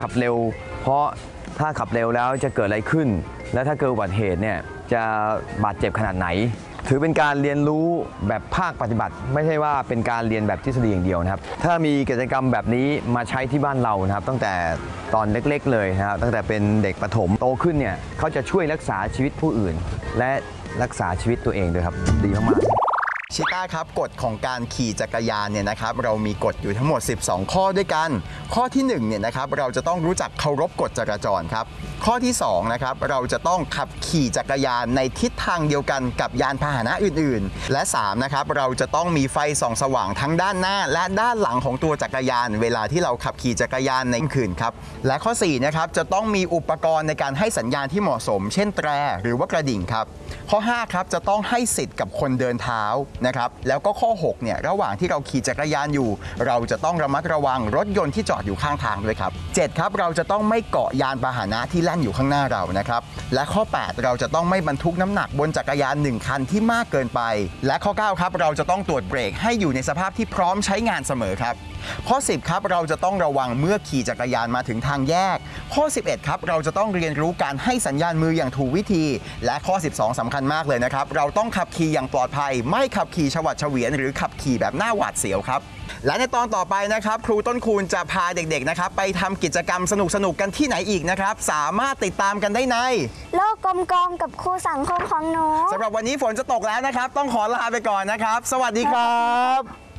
ขับเร็วเพราะถ้าขับเร็วแล้วจะเกิดอะไรขึ้นและถ้าเกิดอุบัติเหตุเนี่ยจะบาดเจ็บขนาดไหนถือเป็นการเรียนรู้แบบภาคปฏิบัติไม่ใช่ว่าเป็นการเรียนแบบทฤษฎีอย่างเดียวนะครับถ้ามีกิจกรรมแบบนี้มาใช้ที่บ้านเรานะครับตั้งแต่ตอนเล็กๆเลยนะครับตั้งแต่เป็นเด็กประถมโตขึ้นเนี่ยเขาจะช่วยรักษาชีวิตผู้อื่นและรักษาชีวิตตัวเองด้วยครับดีมากๆชิต้าครับกฎของการขี่จักรยานเนี่ยนะครับเรามีกฎอยู่ทั้งหมด12ข้อด้วยกันข้อที่1เนี่ยนะครับเราจะต้องรู้จักเคารพกฎจราจรครับข้อที่2นะครับเราจะต้องขับขี่จักรยานในทิศทางเดียวกันกับยานพาหนะอื่นๆและ3นะครับเราจะต้องมีไฟส่องสว่างทั้งด้านหน้าและด้านหลังของตัวจักรยานเวลาที่เราขับขี่จักรยานในคืนครับและข้อ4นะครับจะต้องมีอุปกรณ์ในการให้สัญญาณที่เหมาะสมเช่นแตรหรือว่ากระดิ่งครับข้อ5ครับจะต้องให้สิทธิ์กับคนเดินเท้านะครับแล้วก็ข้อ6เนี่ยระหว่างที่เราขี่จักรยานอยู่เราจะต้องระมัดระวังรถยนต์ที่จอดอยู่ข้างทางด้วยครับ7ครับเราจะต้องไม่เกาะยานพาหนะที่แล่นอยู่ข้างหน้าเรานะครับและข้อ8เราจะต้องไม่บรรทุกน้ำหนักบนจักรยาน1คันที่มากเกินไปและข้อ9ครับเราจะต้องตรวจเบรกให้อยู่ในสภาพที่พร้อมใช้งานเสมอครับข้อ10ครับเราจะต้องระวังเมื่อขี่จักรยานมาถึงทางแยกข้อ11ครับเราจะต้องเรียนรู้การให้สัญญาณมืออย่างถูกวิธีและข้อ12สำคัญมากเลยนะครับเราต้องขับขี่อย่างปลอดภัยไม่ขับขี่ฉวัดเฉวียนหรือขับขี่แบบหน้าหวาดเสียวครับและในตอนต่อไปนะครับครูต้นคูณจะพาเด็กๆนะครับไปทำกิจกรรมสนุกๆกันที่ไหนอีกนะครับสามารถติดตามกันได้ในโลกกลมๆกับครูสังคมของหนูสำหรับวันนี้ฝนจะตกแล้วนะครับต้องขอลาไปก่อนนะครับสวัสดีครับ